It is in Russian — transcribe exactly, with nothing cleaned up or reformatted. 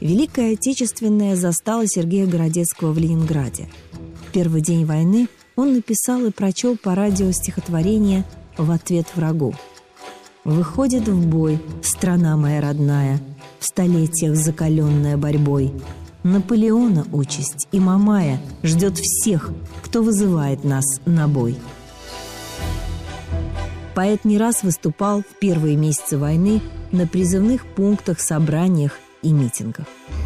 Великая Отечественная застала Сергея Городецкого в Ленинграде. В первый день войны он написал и прочел по радио стихотворение «В ответ врагу». «Выходит в бой страна моя родная, в столетиях закаленная борьбой. Наполеона участь и Мамая ждет всех, кто вызывает нас на бой». Поэт не раз выступал в первые месяцы войны на призывных пунктах, собраниях и митингах.